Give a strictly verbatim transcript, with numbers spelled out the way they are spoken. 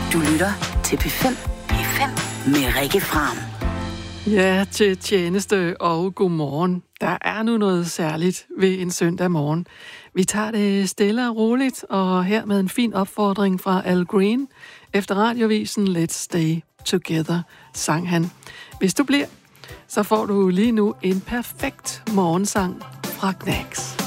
Du lytter til P fem. P fem med Rikke Fram. Ja, til tjeneste og godmorgen. Der er nu noget særligt ved en søndag morgen. Vi tager det stille og roligt, og her med en fin opfordring fra Al Green. Efter radiovisen Let's Stay Together, sang han. Hvis du bliver, så får du lige nu en perfekt morgensang fra Knacks.